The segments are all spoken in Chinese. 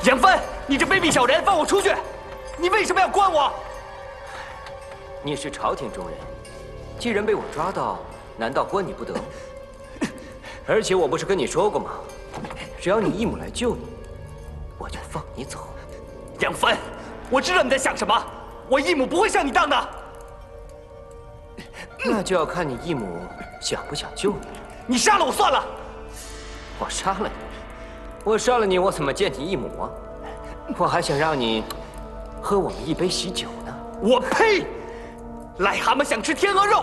杨帆，你这卑鄙小人，放我出去！你为什么要关我？ 你是朝廷中人，既然被我抓到，难道关你不得？而且我不是跟你说过吗？只要你义母来救你，我就放你走。 杨帆，我知道你在想什么，我义母不会像你当的。 那就要看你义母想不想救你了。 你杀了我算了。 我杀了你，我杀了你，我怎么见你义母啊？我还想让你喝我们一杯喜酒呢。 我呸！癞蛤蟆想吃天鹅肉。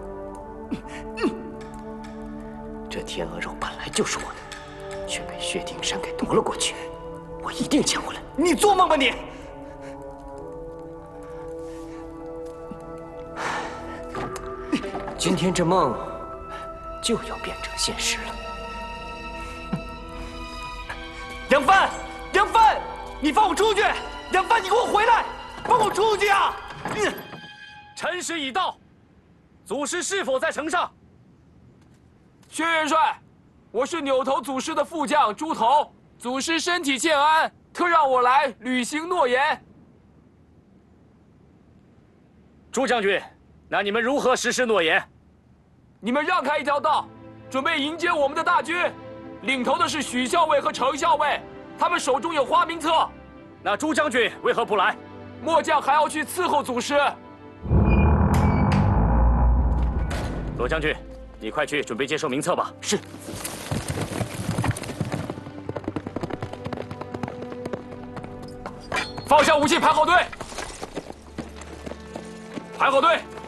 这天鹅肉本来就是我的，却被薛丁山给夺了过去，我一定抢回来。 你做梦吧你！ 今天这梦就要变成现实了。 杨帆，杨帆，你放我出去！杨帆，你给我回来！放我出去啊！ 辰时已到，祖师是否在城上？ 薛元帅，我是扭头祖师的副将朱头，祖师身体欠安，特让我来履行诺言。 朱将军，那你们如何实施诺言？ 你们让开一条道，准备迎接我们的大军。领头的是许校尉和程校尉，他们手中有花名册。 那朱将军为何不来？ 末将还要去伺候祖师。 罗将军，你快去准备接收名册吧。 是。放下武器，排好队。排好队。